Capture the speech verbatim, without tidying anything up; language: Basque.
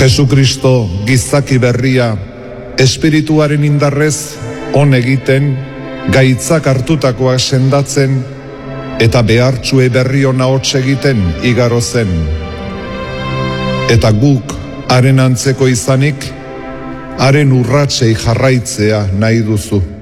Jesukristo gizaki berria, espirituaren indarrez on egiten, gaitzak hartutakoak sendatzen, eta behartxue berri ona hots egiten igaro zen. Eta guk, haren antzeko izanik, haren urratsei jarraitzea nahi duzu.